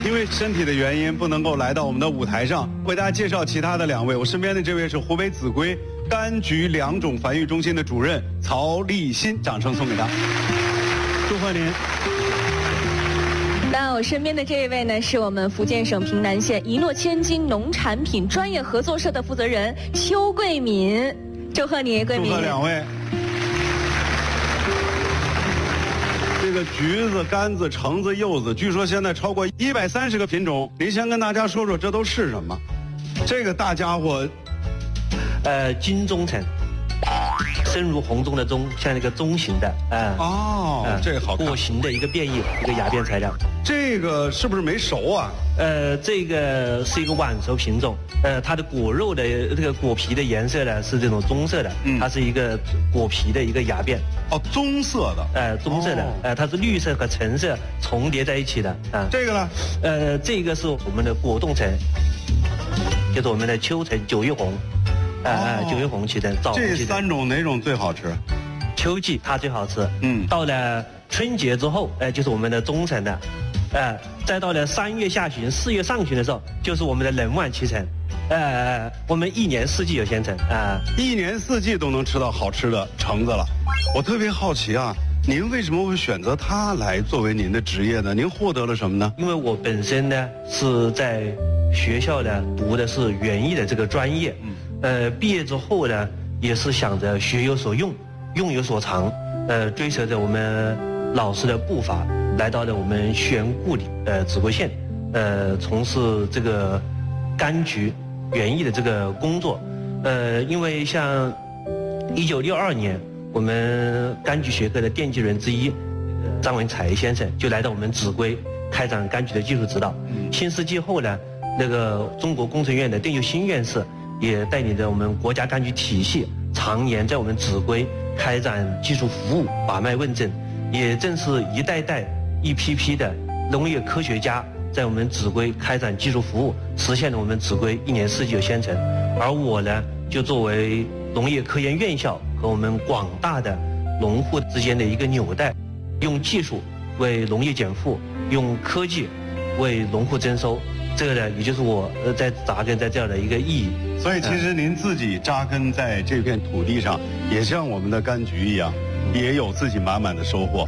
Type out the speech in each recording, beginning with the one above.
因为身体的原因不能够来到我们的舞台上，为大家介绍其他的2位。我身边的这位是湖北秭归柑橘2种繁育中心的主任曹立新，掌声送给他。祝贺您。 那我身边的这一位呢，是我们福建省平南县一诺千金农产品专业合作社的负责人邱桂敏，祝贺你，桂敏。 祝贺2位。这个橘子、柑子、橙子、柚子，据说现在超过130个品种。您先跟大家说说这都是什么？这个大家伙， 金钟橙，深如红中的钟，像那个钟形的这个好看。 果形的一个变异，一个芽变材料。 这个是不是没熟啊？ 这个是一个晚熟品种，它的果肉的这个果皮的颜色呢是这种棕色的，它是一个果皮的一个芽变。 哦，棕色的。 棕色的，它是绿色和橙色重叠在一起的啊。 这个呢？ 这个是我们的果冻橙，就是我们的秋橙、9月红，9月红期的枣红期的。 这3种哪种最好吃？ 秋季它最好吃，到了春节之后，就是我们的中橙的，再到了3月下旬、4月上旬的时候，就是我们的冷晚期橙，我们1年4季有鲜橙 ，1年4季都能吃到好吃的橙子了。我特别好奇啊，您为什么会选择它来作为您的职业呢？您获得了什么呢？ 因为我本身呢是在学校呢读的是园艺的这个专业，毕业之后呢也是想着学有所用，用有所长，追随着我们老师的步伐，来到了我们宣故里秭归县，从事这个柑橘园艺的这个工作。因为像1962年，我们柑橘学科的奠基人之一张文才先生就来到我们秭归开展柑橘的技术指导。新世纪后呢，那个中国工程院的邓又新院士也带领着我们国家柑橘体系，常年在我们秭归开展技术服务，把脉问诊。也正是一代代、一批批的农业科学家在我们秭归开展技术服务，实现了我们秭归1年4季有鲜橙。而我呢，就作为农业科研院校和我们广大的农户之间的一个纽带，用技术为农业减负，用科技为农户增收。这个呢，也就是我在扎根在这样的一个意义。 所以，其实您自己扎根在这片土地上，也像我们的柑橘一样，也有自己满满的收获。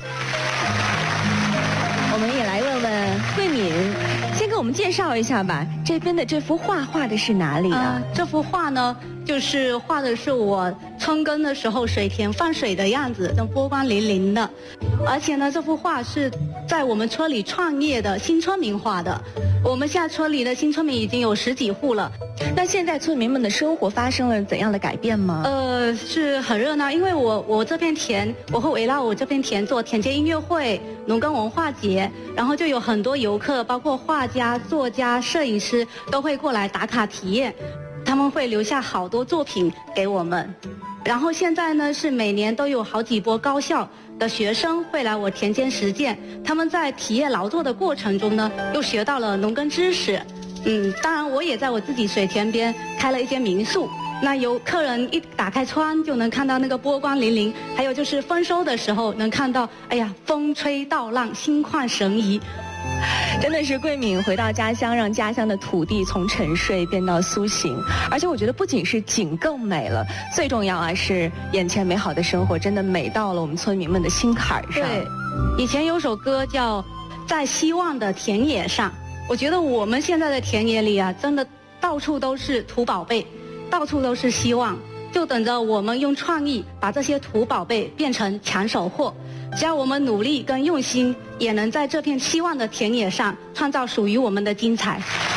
我们也来问问桂敏，先给我们介绍一下吧。这边的这幅画画的是哪里啊？ 这幅画呢，就是画的是我春耕的时候水田放水的样子，这波光粼粼的。而且呢，这幅画是在我们村里创业的新村民画的。我们现在村里的新村民已经有10几户了。 那现在村民们的生活发生了怎样的改变吗？ 是很热闹，因为我这片田，我会围绕我这片田做田间音乐会、农耕文化节，然后就有很多游客，包括画家、作家、摄影师都会过来打卡体验，他们会留下好多作品给我们。然后现在呢，是每年都有好几波高校的学生会来我田间实践，他们在体验劳作的过程中呢，又学到了农耕知识。当然我也在我自己水田边开了一间民宿，那有客人一打开窗就能看到那个波光粼粼，还有就是丰收的时候能看到，哎呀，风吹稻浪，心旷神怡。 真的是桂敏回到家乡，让家乡的土地从沉睡变到苏醒。而且我觉得不仅是景更美了，最重要啊是眼前美好的生活真的美到了我们村民们的心坎上。 对，以前有首歌叫《在希望的田野上》，我觉得我们现在的田野里啊，真的到处都是土宝贝，到处都是希望，就等着我们用创意把这些土宝贝变成抢手货。只要我们努力跟用心，也能在这片希望的田野上创造属于我们的精彩。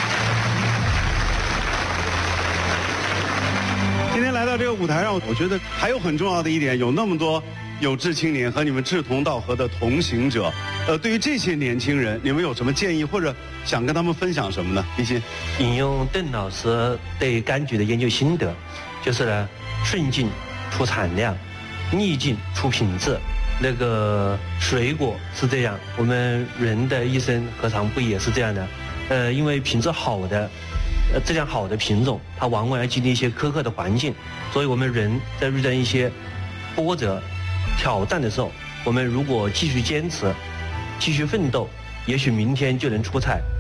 今天来到这个舞台上，我觉得还有很重要的一点，有那么多有志青年和你们志同道合的同行者。对于这些年轻人，你们有什么建议或者想跟他们分享什么呢？立新， 引用邓老师对柑橘的研究心得，就是呢，顺境出产量，逆境出品质。那个水果是这样，我们人的一生何尝不也是这样的？因为品质好的、质量好的品种，它往往要经历一些苛刻的环境，所以我们人在遇到一些波折、挑战的时候，我们如果继续坚持、继续奋斗，也许明天就能出彩。